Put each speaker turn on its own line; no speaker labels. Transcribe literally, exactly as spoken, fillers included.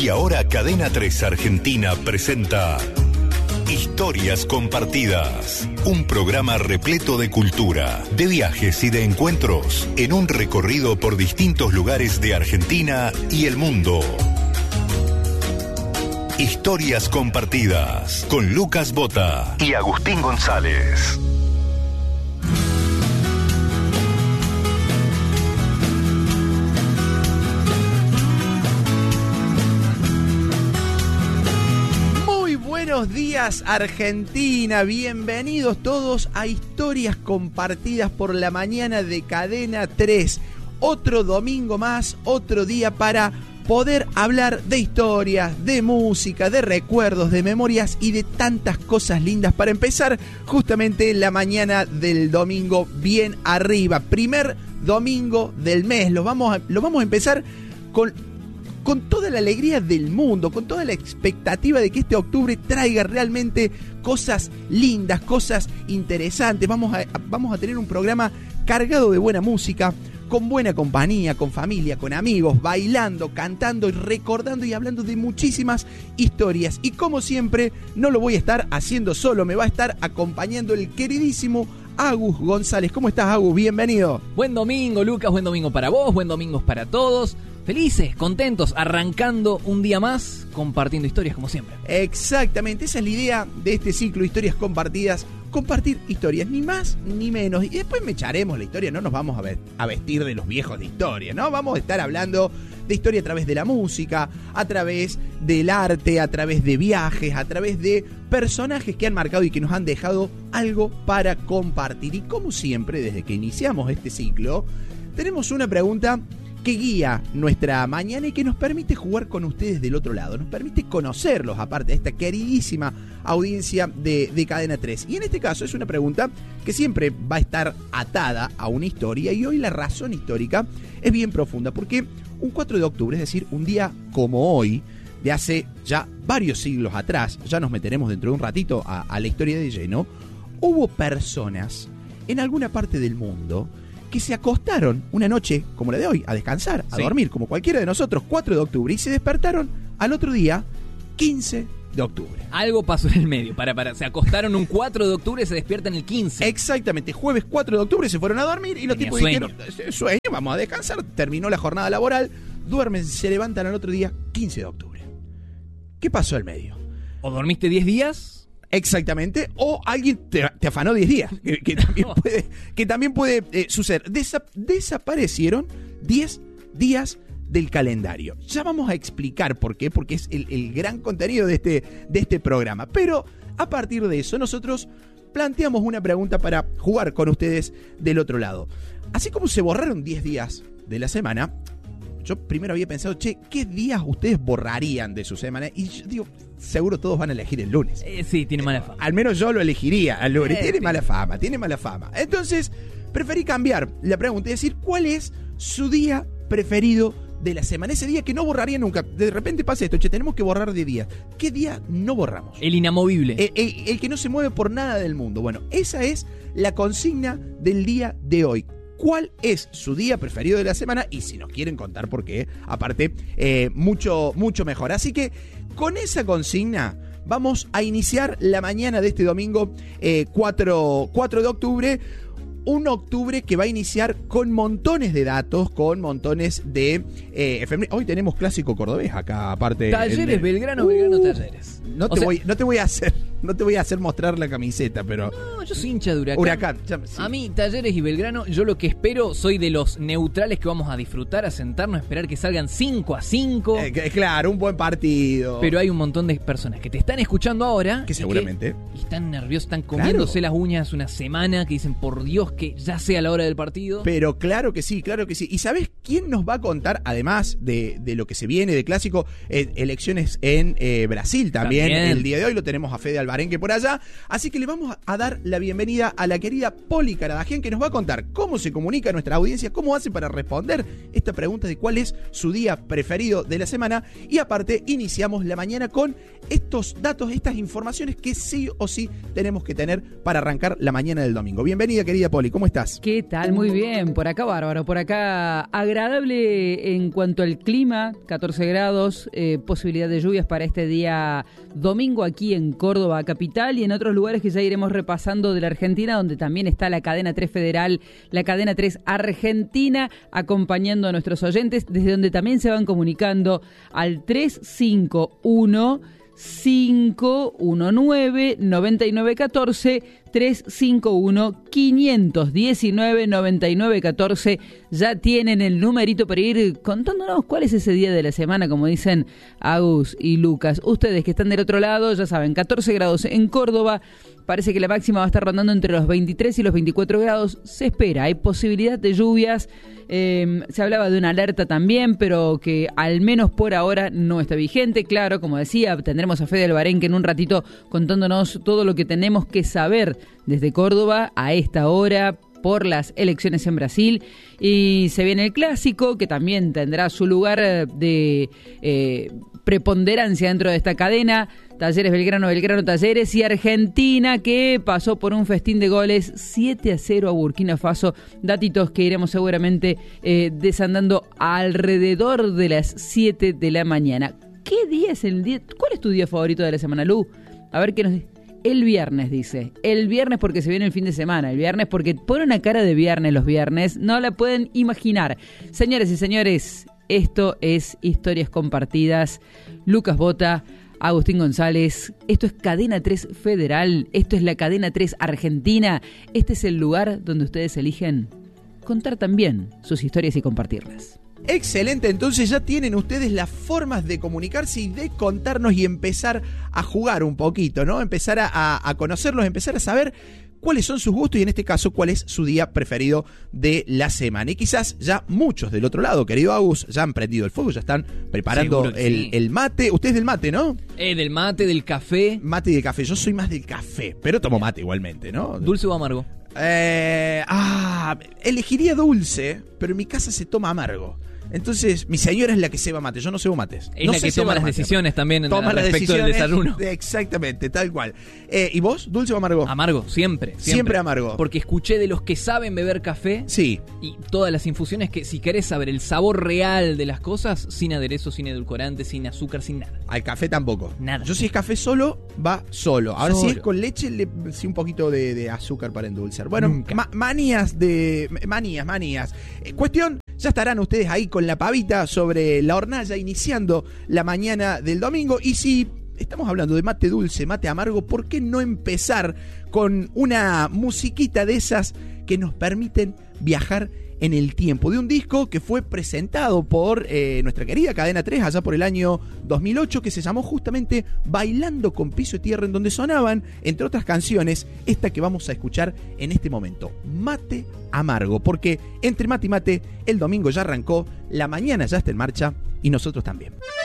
Y ahora Cadena tres Argentina presenta Historias Compartidas, un programa repleto de cultura, de viajes y de encuentros en un recorrido por distintos lugares de Argentina y el mundo. Historias Compartidas con Lucas Bota y Agustín González.
Buenos días, Argentina, bienvenidos todos a Historias Compartidas por la mañana de Cadena tres. Otro domingo más, otro día para poder hablar de historias, de música, de recuerdos, de memorias y de tantas cosas lindas para empezar justamente la mañana del domingo bien arriba. Primer domingo del mes, lo vamos a, lo vamos a empezar con... con toda la alegría del mundo, con toda la expectativa de que este octubre traiga realmente cosas lindas, cosas interesantes. Vamos a, vamos a tener un programa cargado de buena música, con buena compañía, con familia, con amigos, bailando, cantando y recordando y hablando de muchísimas historias. Y como siempre, no lo voy a estar haciendo solo, me va a estar acompañando el queridísimo Agus González. ¿Cómo estás, Agus? Bienvenido.
Buen domingo, Lucas, buen domingo para vos, buen domingo para todos. Felices, contentos, arrancando un día más, compartiendo historias como siempre.
Exactamente, esa es la idea de este ciclo, Historias Compartidas. Compartir historias, ni más ni menos. Y después me echaremos la historia, no nos vamos a, ver, a vestir de los viejos de historia, ¿no? Vamos a estar hablando de historia a través de la música, a través del arte, a través de viajes, a través de personajes que han marcado y que nos han dejado algo para compartir. Y como siempre, desde que iniciamos este ciclo, tenemos una pregunta que guía nuestra mañana y que nos permite jugar con ustedes del otro lado, nos permite conocerlos, aparte de esta queridísima audiencia de, de Cadena tres. Y en este caso es una pregunta que siempre va a estar atada a una historia, y hoy la razón histórica es bien profunda, porque un cuatro de octubre, es decir, un día como hoy, de hace ya varios siglos atrás, ya nos meteremos dentro de un ratito a, a la historia de lleno, hubo personas en alguna parte del mundo que se acostaron una noche como la de hoy, a descansar, a sí. dormir, como cualquiera de nosotros, cuatro de octubre, y se despertaron al otro día, quince de octubre.
Algo pasó en el medio, para, para, se acostaron un cuatro de octubre y se despiertan el quince.
Exactamente, jueves cuatro de octubre se fueron a dormir y los
Tenía
tipos
sueño.
dijeron, sueño, vamos a descansar, terminó la jornada laboral, duermen, se levantan al otro día, quince de octubre. ¿Qué pasó al medio?
¿O dormiste diez días?
Exactamente, o alguien te, te afanó diez días, que, que también puede, que también puede eh, suceder. Desa, desaparecieron diez días del calendario. Ya vamos a explicar por qué, porque es el, el gran contenido de este, de este programa. Pero a partir de eso, nosotros planteamos una pregunta para jugar con ustedes del otro lado. Así como se borraron diez días de la semana, yo primero había pensado, che, ¿qué días ustedes borrarían de su semana? Y yo digo, seguro todos van a elegir el lunes.
Eh, sí, tiene mala fama.
Eh, al menos yo lo elegiría al lunes.
Eh,
tiene
sí.
mala fama, tiene mala fama. Entonces, preferí cambiar la pregunta y decir, ¿cuál es su día preferido de la semana? Ese día que no borraría nunca. De repente pasa esto, che, tenemos que borrar de días. ¿Qué día no borramos?
El inamovible.
El, el, el que no se mueve por nada del mundo. Bueno, esa es la consigna del día de hoy. ¿Cuál es su día preferido de la semana? Y si nos quieren contar por qué, aparte, eh, mucho, mucho mejor. Así que con esa consigna vamos a iniciar la mañana de este domingo eh, cuatro de octubre. Un octubre que va a iniciar con montones de datos, con montones de eh, efemérides. Hoy tenemos clásico cordobés acá, aparte.
Talleres,
el,
Belgrano,
uh,
Belgrano, Talleres.
No te,
o sea,
voy, no te voy a hacer, no te voy a hacer mostrar la camiseta, pero.
No, yo soy hincha de Huracán.
Huracán. Ya, sí.
A mí, Talleres y Belgrano, yo lo que espero, soy de los neutrales que vamos a disfrutar, a sentarnos, a esperar que salgan cinco a cinco.
Eh, claro, un buen partido.
Pero hay un montón de personas que te están escuchando ahora.
Que seguramente.
Que, y están nerviosos, están comiéndose claro. las uñas una semana, que dicen, por Dios, que ya sea la hora del partido.
Pero claro que sí, claro que sí. ¿Y sabés quién nos va a contar, además de, de lo que se viene de clásico, eh, elecciones en eh, Brasil también, también? El día de hoy lo tenemos a Fede Alvarado Alvarenque por allá. Así que le vamos a dar la bienvenida a la querida Poli Caradagian, que nos va a contar cómo se comunica nuestra audiencia, cómo hace para responder esta pregunta de cuál es su día preferido de la semana. Y aparte, iniciamos la mañana con estos datos, estas informaciones que sí o sí tenemos que tener para arrancar la mañana del domingo. Bienvenida, querida Poli, ¿cómo estás?
¿Qué tal? Muy bien, por acá bárbaro, por acá agradable en cuanto al clima, catorce grados, eh, posibilidad de lluvias para este día domingo aquí en Córdoba capital y en otros lugares que ya iremos repasando de la Argentina, donde también está la cadena tres federal, la cadena tres argentina, acompañando a nuestros oyentes, desde donde también se van comunicando al tres cinco uno cinco uno nueve nueve nueve uno cuatro, tres cinco uno cinco uno nueve nueve nueve uno cuatro. Ya tienen el numerito para ir contándonos cuál es ese día de la semana, como dicen Agus y Lucas. Ustedes que están del otro lado, ya saben, catorce grados en Córdoba. Parece que la máxima va a estar rondando entre los veintitrés y los veinticuatro grados. Se espera, hay posibilidad de lluvias. Eh, se hablaba de una alerta también, pero que al menos por ahora no está vigente. Claro, como decía, tendremos a Fede Alvarenque en un ratito contándonos todo lo que tenemos que saber desde Córdoba a esta hora por las elecciones en Brasil. Y se viene el clásico, que también tendrá su lugar de eh, preponderancia dentro de esta cadena. Talleres Belgrano, Belgrano Talleres, y Argentina, que pasó por un festín de goles siete a cero a Burkina Faso. Datitos que iremos seguramente eh, desandando alrededor de las siete de la mañana. ¿Qué día es el día? ¿Cuál es tu día favorito de la semana, Lu? A ver qué nos dice. El viernes, dice. El viernes porque se viene el fin de semana. El viernes porque pone una cara de viernes los viernes. No la pueden imaginar. Señores y señores, esto es Historias Compartidas. Lucas Bota, Agustín González, esto es Cadena tres Federal, esto es la Cadena tres Argentina, este es el lugar donde ustedes eligen contar también sus historias y compartirlas.
Excelente, entonces ya tienen ustedes las formas de comunicarse y de contarnos y empezar a jugar un poquito, ¿no? Empezar a, a, a conocerlos, empezar a saber cuáles son sus gustos y en este caso cuál es su día preferido de la semana. Y quizás ya muchos del otro lado, querido Agus, ya han prendido el fuego, ya están preparando el, sí. el mate. Usted es del mate, ¿no?
Eh, del mate, del café.
Mate y del café, yo soy más del café, pero tomo mate igualmente, ¿no?
¿Dulce o amargo?
Eh, ah, elegiría dulce, pero en mi casa se toma amargo. Entonces, mi señora es la que ceba mate, yo no cebo mates.
Es
no
la que toma las decisiones también
toma
respecto
decisiones,
del desayuno.
Exactamente, tal cual. Eh, ¿Y vos, dulce o amargo?
Amargo, siempre, siempre.
Siempre amargo.
Porque escuché de los que saben beber café.
Sí.
Y todas las infusiones que si querés saber el sabor real de las cosas, sin aderezo, sin edulcorante, sin azúcar, sin nada.
Al café tampoco.
Nada.
Yo si es café solo, va solo. Ahora
solo.
Si es con leche, le sí un poquito de, de azúcar para endulzar. Bueno, ma manías de... Manías, manías. Eh, cuestión, ya estarán ustedes ahí con la pavita sobre la hornalla iniciando la mañana del domingo. Y si estamos hablando de mate dulce, mate amargo, ¿por qué no empezar con una musiquita de esas que nos permiten viajar en el tiempo? De un disco que fue presentado por eh, nuestra querida Cadena tres allá por el año dos mil ocho, que se llamó justamente Bailando con Piso y Tierra, en donde sonaban, entre otras canciones, esta que vamos a escuchar en este momento, Mate Amargo, porque entre mate y mate el domingo ya arrancó, la mañana ya está en marcha y nosotros también.